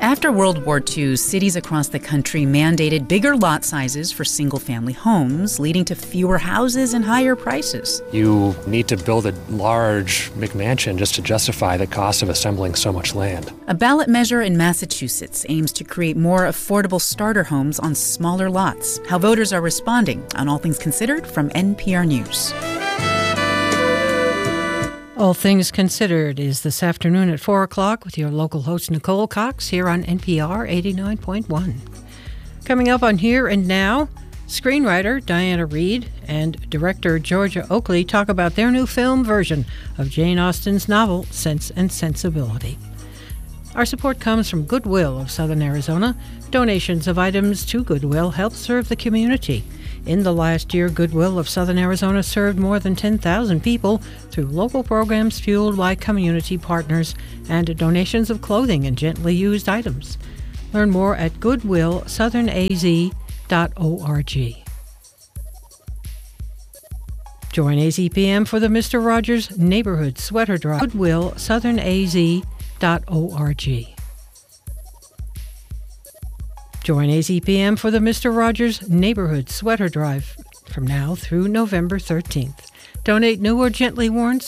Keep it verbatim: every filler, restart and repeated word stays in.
After World War Two, cities across the country mandated bigger lot sizes for single-family homes, leading to fewer houses and higher prices. You need to build a large McMansion just to justify the cost of assembling so much land. A ballot measure in Massachusetts aims to create more affordable starter homes on smaller lots. How voters are responding on All Things Considered from N P R News. All Things Considered is this afternoon at four o'clock with your local host Nicole Cox here on N P R eighty-nine point one. Coming up on Here and Now, screenwriter Diana Reid and director Georgia Oakley talk about their new film version of Jane Austen's novel Sense and Sensibility. Our support comes from Goodwill of Southern Arizona. Donations of items to Goodwill help serve the community. In the last year, Goodwill of Southern Arizona served more than ten thousand people through local programs fueled by community partners and donations of clothing and gently used items. Learn more at goodwill southern a z dot org. Join A Z P M for the Mister Rogers Neighborhood Sweater Drive. goodwill southern a z dot org. Join A Z P M for the Mister Rogers Neighborhood Sweater Drive from now through November thirteenth. Donate new or gently worn